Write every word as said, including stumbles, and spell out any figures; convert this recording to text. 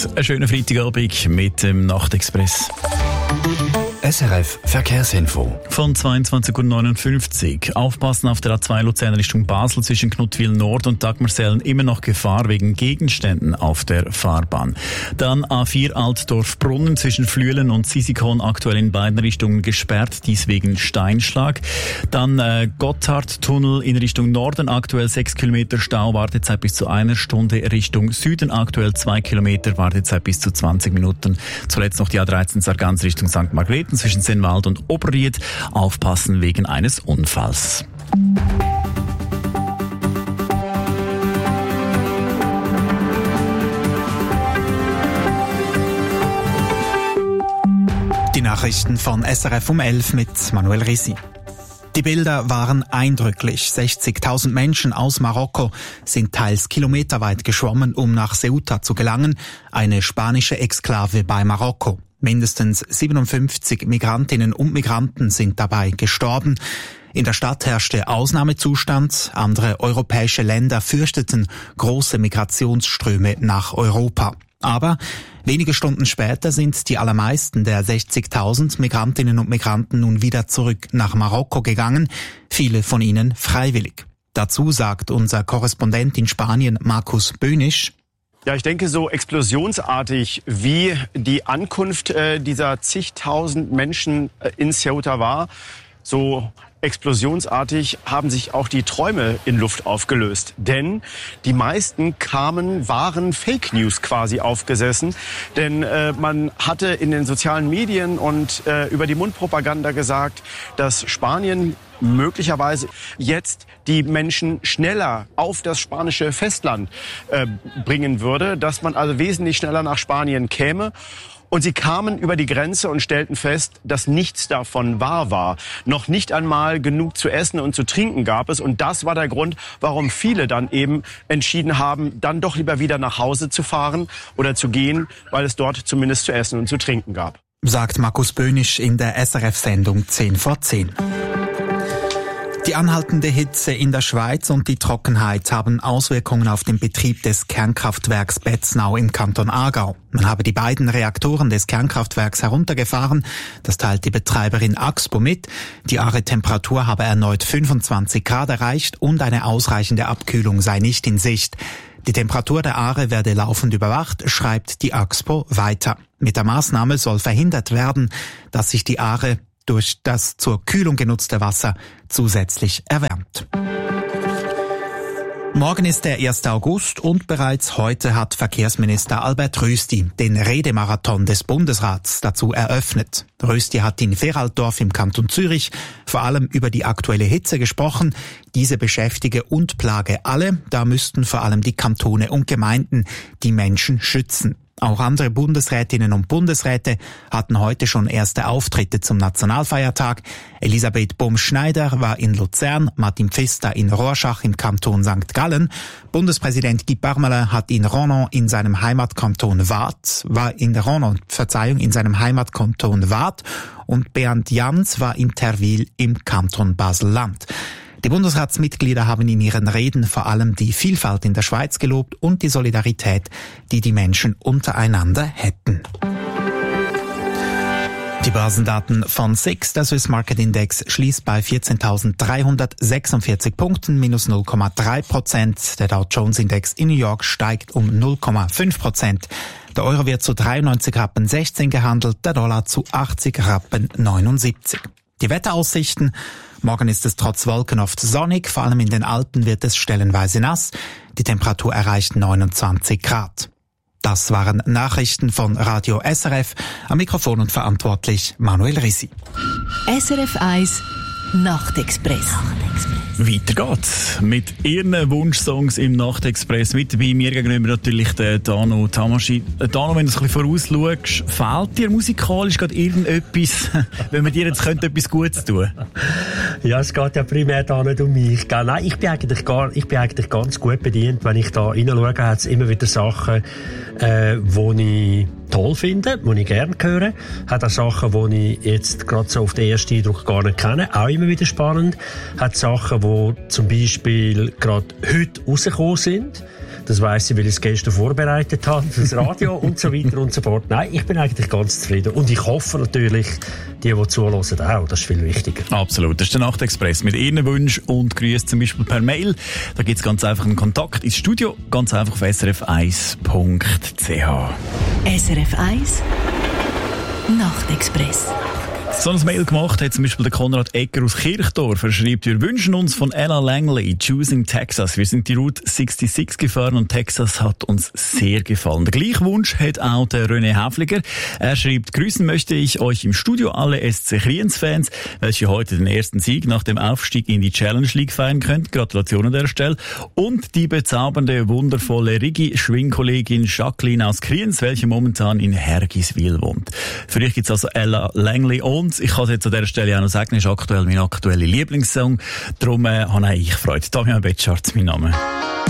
Einen schönen Freitagabend mit dem Nachtexpress. S R F Verkehrsinfo. Von zweiundzwanzig Uhr neunundfünfzig. Aufpassen auf der A zwei Luzern Richtung Basel zwischen Knuttwil Nord und Dagmersellen. Immer noch Gefahr wegen Gegenständen auf der Fahrbahn. Dann A vier Altdorf-Brunnen zwischen Flüelen und Sisikon aktuell in beiden Richtungen gesperrt, dies wegen Steinschlag. Dann äh, Gotthardtunnel in Richtung Norden, aktuell sechs Kilometer Stau, Wartezeit bis zu einer Stunde. Richtung Süden aktuell zwei Kilometer, Wartezeit bis zu zwanzig Minuten. Zuletzt noch die A dreizehn Sargans Richtung Sankt Margrethen zwischen Sennwald und Oberried. Aufpassen wegen eines Unfalls. Die Nachrichten von S R F um elf mit Manuel Risi. Die Bilder waren eindrücklich. sechzigtausend Menschen aus Marokko sind teils kilometerweit geschwommen, um nach Ceuta zu gelangen, eine spanische Exklave bei Marokko. Mindestens siebenundfünfzig Migrantinnen und Migranten sind dabei gestorben. In der Stadt herrschte Ausnahmezustand. Andere europäische Länder fürchteten große Migrationsströme nach Europa. Aber wenige Stunden später sind die allermeisten der sechzigtausend Migrantinnen und Migranten nun wieder zurück nach Marokko gegangen, viele von ihnen freiwillig. Dazu sagt unser Korrespondent in Spanien, Markus Bönisch: Ja, ich denke, so explosionsartig wie die Ankunft äh, dieser zigtausend Menschen äh, in Ceuta war, so explosionsartig haben sich auch die Träume in Luft aufgelöst. Denn die meisten kamen, waren Fake News quasi aufgesessen. Denn äh, man hatte in den sozialen Medien und äh, über die Mundpropaganda gesagt, dass Spanien möglicherweise jetzt die Menschen schneller auf das spanische Festland äh, bringen würde, dass man also wesentlich schneller nach Spanien käme. Und sie kamen über die Grenze und stellten fest, dass nichts davon wahr war. Noch nicht einmal genug zu essen und zu trinken gab es. Und das war der Grund, warum viele dann eben entschieden haben, dann doch lieber wieder nach Hause zu fahren oder zu gehen, weil es dort zumindest zu essen und zu trinken gab. Sagt Markus Bönisch in der S R F-Sendung zehn vor zehn. Die anhaltende Hitze in der Schweiz und die Trockenheit haben Auswirkungen auf den Betrieb des Kernkraftwerks Betznau im Kanton Aargau. Man habe die beiden Reaktoren des Kernkraftwerks heruntergefahren. Das teilt die Betreiberin Axpo mit. Die Aare-Temperatur habe erneut fünfundzwanzig Grad erreicht und eine ausreichende Abkühlung sei nicht in Sicht. Die Temperatur der Aare werde laufend überwacht, schreibt die Axpo weiter. Mit der Maßnahme soll verhindert werden, dass sich die Aare durch das zur Kühlung genutzte Wasser zusätzlich erwärmt. Morgen ist der erste August und bereits heute hat Verkehrsminister Albert Rösti den Redemarathon des Bundesrats dazu eröffnet. Rösti hat in Feraldorf im Kanton Zürich vor allem über die aktuelle Hitze gesprochen. Diese beschäftige und plage alle. Da müssten vor allem die Kantone und Gemeinden die Menschen schützen. Auch andere Bundesrätinnen und Bundesräte hatten heute schon erste Auftritte zum Nationalfeiertag. Elisabeth Bumsch-Schneider war in Luzern, Martin Pfister in Rorschach im Kanton Sankt Gallen. Bundespräsident Guy Parmelin hat in Ronon in seinem Heimatkanton Waadt, war in Ronon, Verzeihung, in seinem Heimatkanton Waadt und Bernd Jans war in Terwil im Kanton Basel-Land. Die Bundesratsmitglieder haben in ihren Reden vor allem die Vielfalt in der Schweiz gelobt und die Solidarität, die die Menschen untereinander hätten. Die Börsendaten von S I X, der Swiss Market Index, schließt bei vierzehntausenddreihundertsechsundvierzig Punkten, minus null Komma drei Prozent. Der Dow Jones Index in New York steigt um null Komma fünf Prozent. Der Euro wird zu dreiundneunzig Rappen sechzehn gehandelt, der Dollar zu achtzig Rappen neunundsiebzig. Die Wetteraussichten: Morgen ist es trotz Wolken oft sonnig, vor allem in den Alpen wird es stellenweise nass. Die Temperatur erreicht neunundzwanzig Grad. Das waren Nachrichten von Radio S R F. Am Mikrofon und verantwortlich Manuel Risi. S R F eins Nachtexpress. Weiter geht's mit Ihren Wunschsongs im Nachtexpress. Mit dabei mir gegenüber natürlich der Dano Tamaschi. Dano, wenn du es ein bisschen vorausschaust, fehlt dir musikalisch gerade irgendetwas, wenn wir dir jetzt könnte etwas Gutes tun? Ja, es geht ja primär da nicht um mich. Nein, ich bin eigentlich, gar, ich bin eigentlich ganz gut bedient. Wenn ich da reinschaue, hat es immer wieder Sachen, äh, die ich toll finde, die ich gerne höre. Hat auch Sachen, die ich jetzt gerade so auf den ersten Eindruck gar nicht kenne. Auch immer wieder spannend. Hat Sachen, die zum Beispiel gerade heute rausgekommen sind. Das weiss ich, weil ich es gestern vorbereitet habe fürs Radio und so weiter und so fort. Nein, ich bin eigentlich ganz zufrieden. Und ich hoffe natürlich, die, die zuhören, auch. Das ist viel wichtiger. Absolut. Das ist der Nachtexpress mit Ihren Wünschen und Grüßen zum Beispiel per Mail. Da gibt es ganz einfach einen Kontakt ins Studio. Ganz einfach auf s r f eins punkt c h. S R F eins Nachtexpress. So ein Mail gemacht hat zum Beispiel der Konrad Egger aus Kirchdorf. Er schreibt, wir wünschen uns von Ella Langley, Choosing Texas. Wir sind die Route sechsundsechzig gefahren und Texas hat uns sehr gefallen. Der gleiche Wunsch hat auch der René Häfliger. Er schreibt, grüßen möchte ich euch im Studio alle S C Kriens-Fans, welche heute den ersten Sieg nach dem Aufstieg in die Challenge League feiern könnt. Gratulation an der Stelle. Und die bezaubernde, wundervolle Rigi-Schwingkollegin Jacqueline aus Kriens, welche momentan in Hergiswil wohnt. Für dich gibt's also Ella Langley und ich kann es jetzt an dieser Stelle auch noch sagen, ist aktuell mein aktueller Lieblingssong. Darum äh, habe ich Freude. Damian Betscharz, mein Name.